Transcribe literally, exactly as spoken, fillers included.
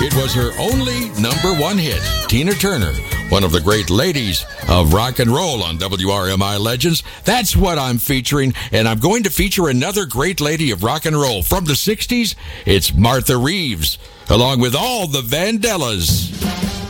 It was her only number one hit, Tina Turner, one of the great ladies of rock and roll on W R M I Legends. That's what I'm featuring, and I'm going to feature another great lady of rock and roll from the sixties. It's Martha Reeves, along with all the Vandellas.